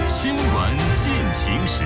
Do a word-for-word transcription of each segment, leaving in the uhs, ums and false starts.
新闻进行时。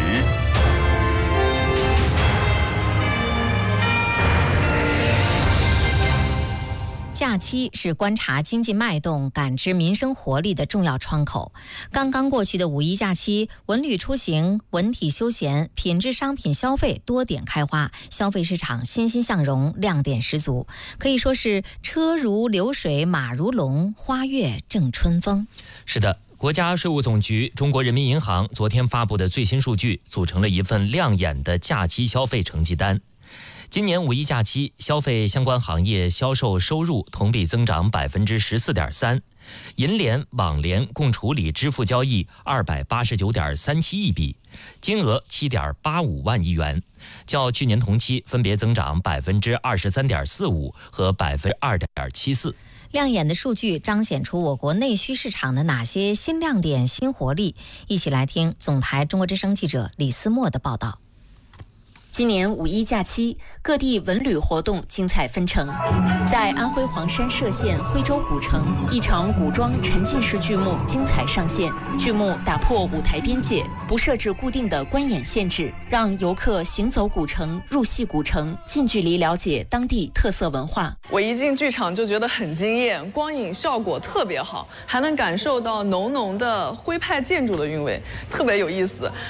假期是观察经济脉动、感知民生活力的重要窗口。刚刚过去的五一假期，文旅出行、文体休闲、品质商品消费多点开花，消费市场欣欣向荣，亮点十足，可以说是车如流水，马如龙，花月正春风。 是的，国家税务总局、中国人民银行昨天发布的最新数据，组成了一份亮眼的假期消费成绩单。今年五一假期，消费相关行业销售收入同比增长百分之十四点三，银联、网联共处理支付交易二百八十九点三七亿笔，金额七点八五万亿元，较去年同期分别增长百分之二十三点四五和百分之二点七四。 亮眼的数据彰显出我国内需市场的哪些新亮点、新活力？一起来听总台中国之声记者李思墨的报道。 今年五一假期，各地文旅活动精彩纷呈。在安徽黄山歙县徽州古城，一场古装沉浸式剧目精彩上线。剧目打破舞台边界，不设置固定的观演限制，让游客行走古城、入戏古城，近距离了解当地特色文化。 我一进剧场就觉得很惊艳，光影效果特别好，还能感受到浓浓的徽派建筑的韵味，特别有意思。